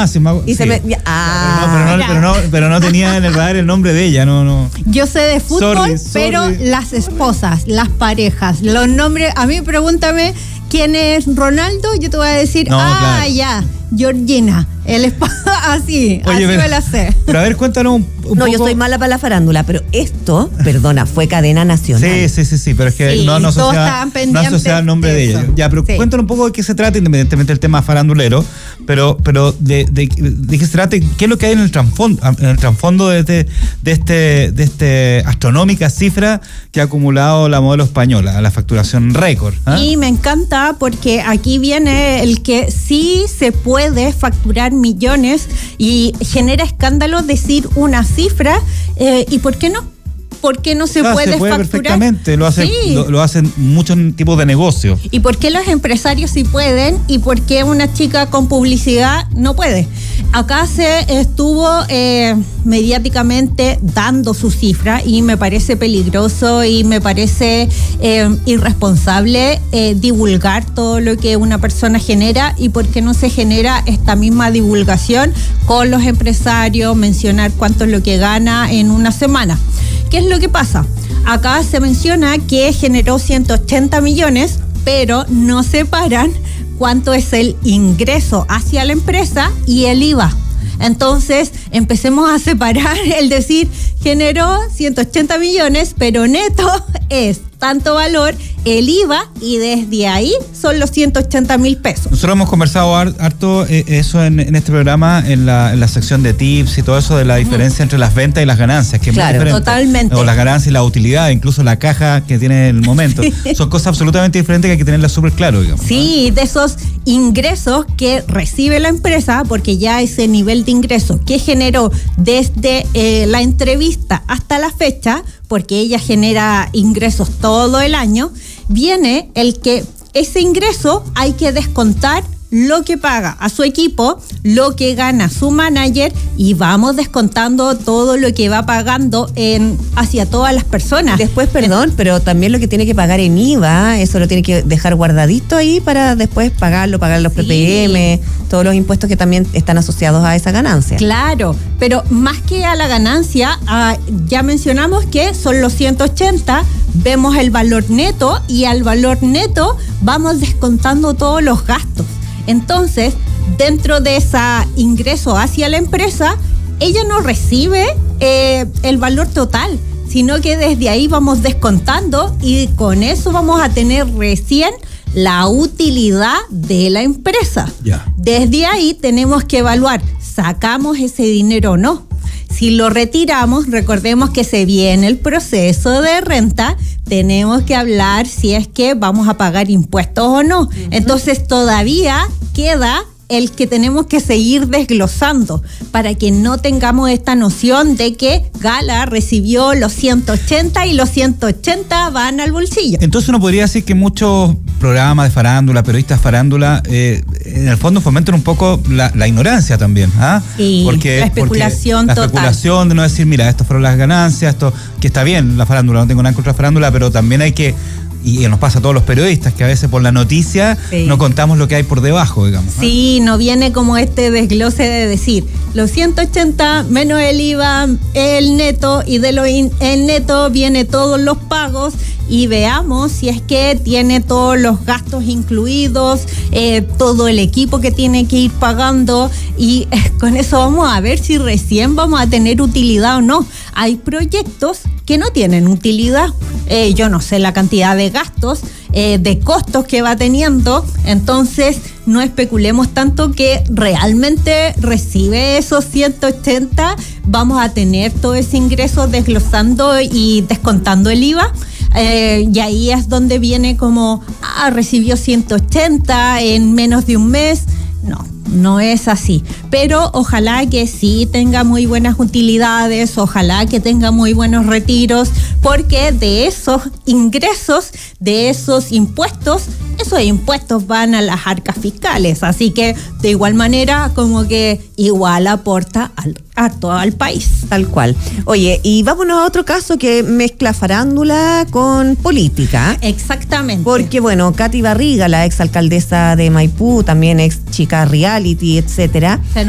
sí, y sí. Pero no tenía en el radar el nombre de ella, no. Yo sé de fútbol, Sorry. pero las esposas, las parejas, los nombres, a mí pregúntame quién es Ronaldo, yo te voy a decir, claro. ya, Georgina, el esposo, así me la sé. Pero a ver, cuéntanos un poco. Yo soy mala para la farándula, pero esto, perdona, fue cadena nacional. Sí, pero es que no asociaba el nombre de ella. Ya, pero cuéntanos un poco de qué se trata, independientemente del tema farandulero, pero de qué se trata, qué es lo que hay en el trasfondo de este astronómica cifra que ha acumulado la modelo española, la facturación récord. Y me encanta porque aquí viene el que sí se puede facturar millones y genera escándalo decir una cifra, ¿y por qué no? ¿Por qué no se puede facturar? Perfectamente, lo hacen muchos tipos de negocios. ¿Y por qué los empresarios sí pueden y por qué una chica con publicidad no puede? Acá se estuvo mediáticamente dando su cifra y me parece peligroso y me parece irresponsable divulgar todo lo que una persona genera y por qué no se genera esta misma divulgación con los empresarios, mencionar cuánto es lo que gana en una semana. ¿Qué es lo que pasa? Acá se menciona que generó 180 millones, pero no separan cuánto es el ingreso hacia la empresa y el IVA. Entonces, empecemos a separar el decir, generó 180 millones, pero neto es tanto valor, el IVA, y desde ahí son los 180,000 pesos. Nosotros hemos conversado harto eso en este programa, en la sección de tips y todo eso de la diferencia entre las ventas y las ganancias, que es muy diferente. Totalmente. O las ganancias y la utilidad, incluso la caja que tiene en el momento. Son cosas absolutamente diferentes que hay que tenerlas súper claro, digamos. Sí, de esos ingresos que recibe la empresa, porque ya ese nivel de ingreso que generó desde la entrevista hasta la fecha, porque ella genera ingresos todo el año, viene el que ese ingreso hay que descontar lo que paga a su equipo, lo que gana su manager, y vamos descontando todo lo que va pagando hacia todas las personas. Después, pero también lo que tiene que pagar en IVA, eso lo tiene que dejar guardadito ahí para después pagar los PPM, todos los impuestos que también están asociados a esa ganancia. Claro, pero más que a la ganancia, ya mencionamos que son los 180, vemos el valor neto y al valor neto vamos descontando todos los gastos. Entonces, dentro de ese ingreso hacia la empresa, ella no recibe el valor total, sino que desde ahí vamos descontando y con eso vamos a tener recién la utilidad de la empresa. Yeah. Desde ahí tenemos que evaluar, ¿sacamos ese dinero o no? Si lo retiramos, recordemos que se viene el proceso de renta, tenemos que hablar si es que vamos a pagar impuestos o no. Uh-huh. Entonces todavía queda el que tenemos que seguir desglosando para que no tengamos esta noción de que Gala recibió los 180 y los 180 van al bolsillo. Entonces uno podría decir que muchos programas de farándula, periodistas de farándula, en el fondo fomentan un poco la ignorancia también. Sí, la especulación total. La especulación de no decir, mira, estas fueron las ganancias, esto que está bien la farándula, no tengo nada contra la farándula, pero también hay que... Y nos pasa a todos los periodistas que a veces por la noticia no contamos lo que hay por debajo, digamos. Sí, no viene como este desglose de decir los 180 menos el IVA, el neto, y de el neto viene todos los pagos y veamos si es que tiene todos los gastos incluidos, todo el equipo que tiene que ir pagando, y con eso vamos a ver si recién vamos a tener utilidad o no. Hay proyectos que no tienen utilidad, yo no sé la cantidad de gastos, de costos que va teniendo, entonces no especulemos tanto que realmente recibe esos 180, vamos a tener todo ese ingreso desglosando y descontando el IVA. Y ahí es donde viene como, recibió 180 en menos de un mes. No es así, pero ojalá que sí tenga muy buenas utilidades, ojalá que tenga muy buenos retiros, porque de esos ingresos, de esos impuestos van a las arcas fiscales, así que de igual manera como que igual aporta a todo el país. Tal cual. Oye, y vámonos a otro caso que mezcla farándula con política. Exactamente. Porque bueno, Katy Barriga, la exalcaldesa de Maipú, también ex chica reality, etcétera,